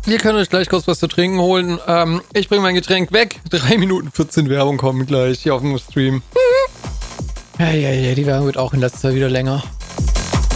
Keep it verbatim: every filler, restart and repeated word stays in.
Ihr könnt euch gleich kurz was zu trinken holen. Ähm, ich bringe mein Getränk weg. drei Minuten vierzehn Werbung kommen gleich hier auf dem Stream. Ja, ja, ja, die Werbung wird auch in letzter Zeit wieder länger.